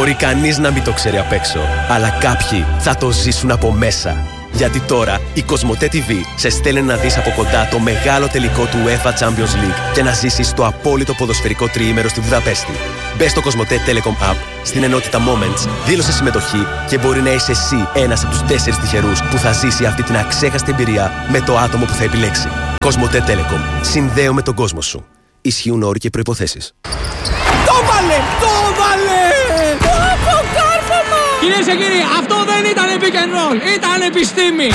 Μπορεί κανείς να μην το ξέρει απ' έξω, αλλά κάποιοι θα το ζήσουν από μέσα. Γιατί τώρα η Κοσμοτέ TV σε στέλνει να δεις από κοντά το μεγάλο τελικό του UEFA Champions League και να ζήσεις το απόλυτο ποδοσφαιρικό τριήμερο στη Βουδαπέστη. Μπες στο Κοσμοτέ Telecom App, στην ενότητα Moments, δήλωσε συμμετοχή και μπορεί να είσαι εσύ ένας από τους 4 τυχερούς που θα ζήσει αυτή την αξέχαστη εμπειρία με το άτομο που θα επιλέξει. Κοσμοτέ Telecom. Συνδέομαι τον κόσμο σου. Ισχύουν όροι και προϋποθέσεις. Το βάλε! Το βάλε! Κυρίες και κύριοι, αυτό δεν ήταν pick and roll, ήταν επιστήμη!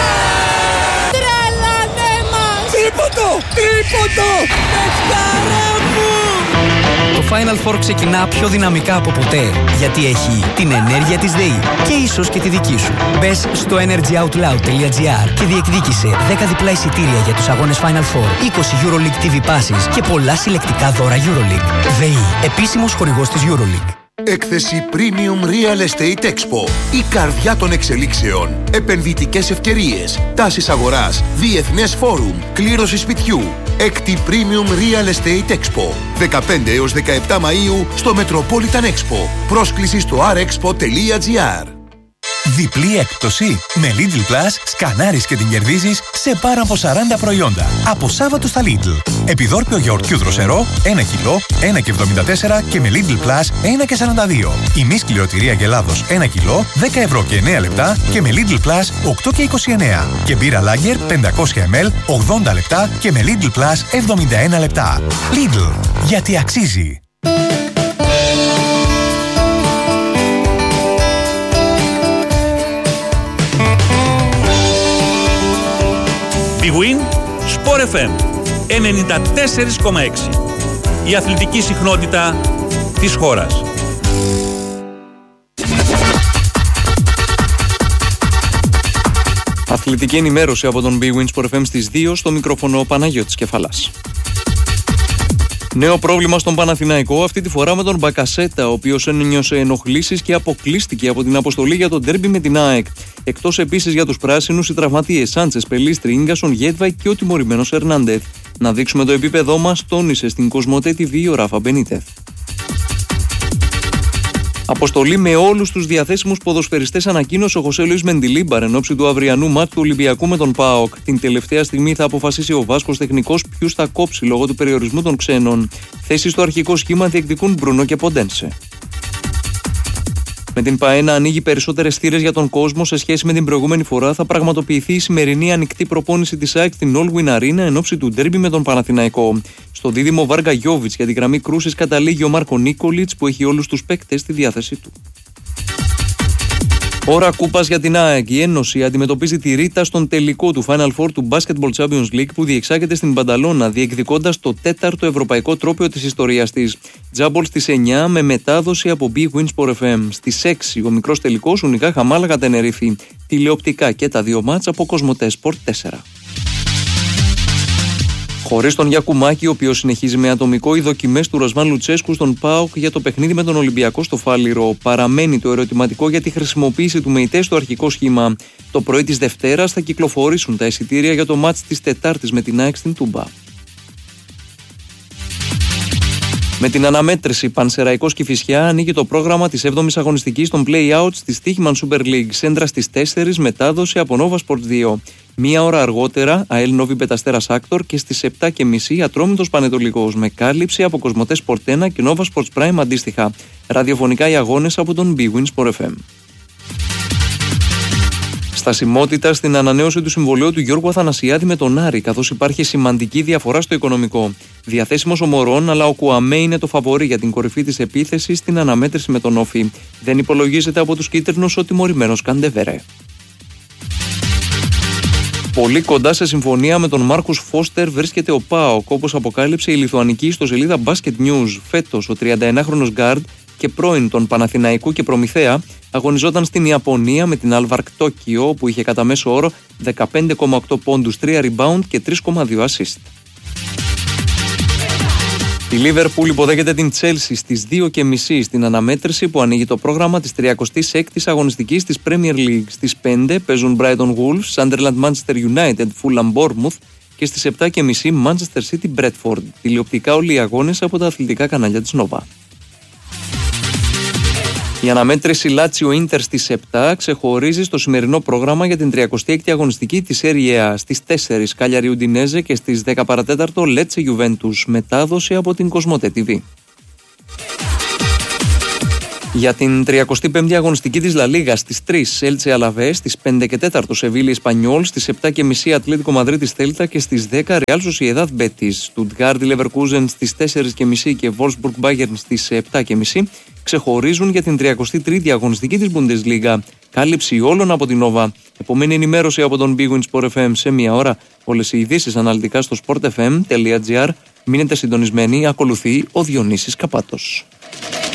Τρελάνε μας! Τίποτο! Παιχταρά μου! Το Final Four ξεκινά πιο δυναμικά από ποτέ, γιατί έχει την ενέργεια της ΔΕΗ και ίσως και τη δική σου. Μπες στο energyoutloud.gr και διεκδίκησε 10 διπλά εισιτήρια για τους αγώνες Final Four, 20 EuroLeague TV passes και πολλά συλλεκτικά δώρα EuroLeague. ΔΕΗ, επίσημος χορηγός της EuroLeague. Έκθεση Premium Real Estate Expo. Η καρδιά των εξελίξεων. Επενδυτικές ευκαιρίες. Τάσεις αγοράς. Διεθνές φόρουμ. Κλήρωση σπιτιού. Έκτη Premium Real Estate Expo. 15 έως 17 Μαΐου στο Metropolitan Expo. Πρόσκληση στο rexpo.gr. Διπλή έκπτωση. Με Lidl Plus σκανάρεις και την κερδίζεις σε πάρα από 40 προϊόντα. Από Σάββατο στα Lidl. Επιδόρπιο γιαουρτιού δροσερό 1 κιλό, 1,74 και με Lidl Plus 1,42. Ημί σκληροτηρία Γελάδος 1 κιλό, 10 ευρώ και 9 λεπτά και με Lidl Plus 8,29. Και μπύρα Lager 500 ml 80 λεπτά και με Lidl Plus 71 λεπτά. Lidl. Γιατί αξίζει. Big Win, Sport FM 94,6. Η αθλητική συχνότητα της χώρας. Αθλητική ενημέρωση από τον Big Win Sport FM στις 2, στο μικρόφωνο Παναγιώτης Κεφαλάς. Νέο πρόβλημα στον Παναθηναϊκό, αυτή τη φορά με τον Μπακασέτα, ο οποίος ένιωσε ενοχλήσεις και αποκλείστηκε από την αποστολή για τον ντέρμπι με την ΑΕΚ. Εκτός επίσης για τους πράσινους, οι τραυματίες Σάντσες, Πελίστρη, Ίγκασον, Γέτβαϊ και ο τιμωρημένος Ερνάντεθ. Να δείξουμε το επίπεδό μας, τόνισε στην Κοσμοτέ TV ο Ράφα Μπενίτεθ. Αποστολή με όλους τους διαθέσιμους ποδοσφαιριστές ανακοίνωσε ο Χωσέ Λουίς Μεντιλίμπαρ εν ώψη του αυριανού μάτ του Ολυμπιακού με τον ΠΑΟΚ. Την τελευταία στιγμή θα αποφασίσει ο Βάσκος τεχνικός ποιους θα κόψει λόγω του περιορισμού των ξένων. Θέσεις στο αρχικό σχήμα διεκδικούν Μπρούνο και Ποντένσε. Με την ΠΑΕ να ανοίγει περισσότερες θύρες για τον κόσμο σε σχέση με την προηγούμενη φορά, θα πραγματοποιηθεί η σημερινή ανοιχτή προπόνηση της ΑΕΚ στην All Win Arena εν ώψη του ντέρμπι με τον Παναθηναϊκό. Στο δίδυμο Βάργα Γιόβιτς για τη γραμμή κρούσης καταλήγει ο Μάρκο Νίκολιτς, που έχει όλους τους παίκτες στη διάθεσή του. Ώρα κούπας για την ΑΕΚ. Η Ένωση αντιμετωπίζει τη Ρίτα στον τελικό του Final Four του Basketball Champions League που διεξάγεται στην Μπανταλώνα, διεκδικώντας το 4ο ευρωπαϊκό τρόπαιο της ιστορίας της. Τζάμπολ στις 9 με μετάδοση από Big Win Sport FM. Στις 6 ο μικρός τελικός Ουνιχάχα Μάλαγα Τενερίφη. Τηλεοπτικά και τα δύο μάτς από Κοσμοτέ Sport 4. Χωρίς τον Γιακουμάκη, ο οποίος συνεχίζει με ατομικό, οι δοκιμές του Ροσβάν Λουτσέσκου στον ΠΑΟΚ για το παιχνίδι με τον Ολυμπιακό στο Φάληρο. Παραμένει το ερωτηματικό για τη χρησιμοποίηση του ΜΕΙΤΕ στο αρχικό σχήμα. Το πρωί της Δευτέρας θα κυκλοφορήσουν τα εισιτήρια για το μάτς της Τετάρτης με την ΑΕΚ στην Τούμπα. Με την αναμέτρηση Πανσεραϊκός Κηφισιά ανοίγει το πρόγραμμα της 7ης αγωνιστικής των play-outs της Τύχημαν Super League. Σέντρα στις 4, μετάδοση από Nova Sport 2. Μία ώρα αργότερα, ΑΕΛ Νόβι Πεταστέρας Άκτορ και στις 7.30 Ατρόμητος Πανετολικός με κάλυψη από Κοσμοτέ Sport 1 και Nova Sports Prime αντίστοιχα. Ραδιοφωνικά οι αγώνες από τον Big Win Sport FM. Στασιμότητα στην ανανέωση του συμβολαίου του Γιώργου Αθανασιάδη με τον Άρη, καθώς υπάρχει σημαντική διαφορά στο οικονομικό. Διαθέσιμος ο Μωρόν, αλλά ο Κουαμέ είναι το φαβορί για την κορυφή της επίθεσης στην αναμέτρηση με τον Όφη. Δεν υπολογίζεται από τους κίτρινους ο τιμωρημένος Καντεβερέ. Πολύ κοντά σε συμφωνία με τον Μάρκους Φώστερ βρίσκεται ο ΠΑΟΚ, όπως αποκάλυψε η λιθουανική ιστοσελίδα Basket News. Φέτος ο 31χρονος γκάρντ και πρώην των Παναθηναϊκού και Προμηθέα αγωνιζόταν στην Ιαπωνία με την Alvark Tokyo, που είχε κατά μέσο όρο 15,8 πόντους, 3 rebound και 3,2 assist. Η Liverpool υποδέχεται την Chelsea στις 2.30 στην αναμέτρηση που ανοίγει το πρόγραμμα της 36ης αγωνιστικής της Premier League. Στις 5 παίζουν Brighton Wolves, Sunderland Manchester United, Fulham Bournemouth και στις 7.30 Manchester City Bradford. Τηλεοπτικά όλοι οι αγώνες από τα αθλητικά κανάλια της Nova. Η αναμέτρηση Λάτσιο Ίντερ στις 7 ξεχωρίζει στο σημερινό πρόγραμμα για την 36η αγωνιστική της Serie A. Στις 4 Κάλιαρι Ουντινέζε και στις 10 παρατέταρτο Λέτσε Γιουβέντους. Μετάδοση από την Κοσμοτέ TV. Για την 35η αγωνιστική της Λα Λίγα στις 3 Έλτσε Αλαβέ, στις 5 και 4 Σεβίλη Εσπανιόλ, στις 7.30 Ατλέτικο Μαδρίτης Θέλτα και στις 10 Ρεάλ Σοσιεδάδ Μπέτις. Στουτγκάρντι Λεβερκούζεν στις 4.30 και Βόλσμπουργκ Μπάγερν στις 7.30 ξεχωρίζουν για την 33η αγωνιστική της Bundesliga. Κάλυψη όλων από την Nova. Επομένη ενημέρωση από τον Big Win Sport FM σε μία ώρα. Όλες οι ειδήσεις αναλυτικά στο sportfm.gr. Μείνετε συντονισμένοι, ακολουθεί ο Διονύσης Καπάτος.